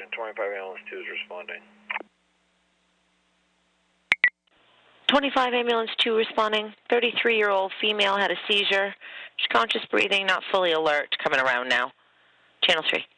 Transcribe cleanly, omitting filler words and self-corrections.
25 ambulance 2 is responding. 25 ambulance 2 responding. 33-year-old female had a seizure. She's conscious breathing, not fully alert. Coming around now. Channel 3.